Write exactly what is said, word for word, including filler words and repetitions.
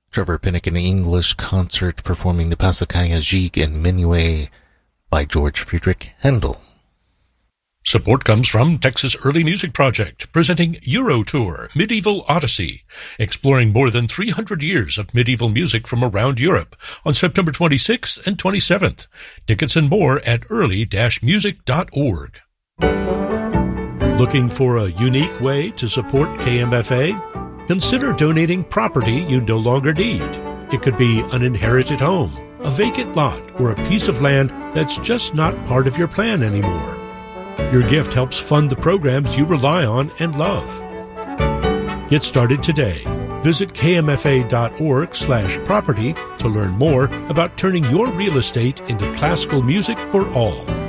Trevor Pinnock in English concert performing the Passacaglia Gigue and Minuet by George Friedrich Handel. Support comes from Texas Early Music Project, presenting Euro Tour, Medieval Odyssey, exploring more than three hundred years of medieval music from around Europe on September twenty-sixth and twenty-seventh. Tickets and more at early dash music dot org. Looking for a unique way to support K M F A? Consider donating property you no longer need. It could be an inherited home, a vacant lot, or a piece of land that's just not part of your plan anymore. Your gift helps fund the programs you rely on and love. Get started today. Visit kmfa.org slash property to learn more about turning your real estate into classical music for all.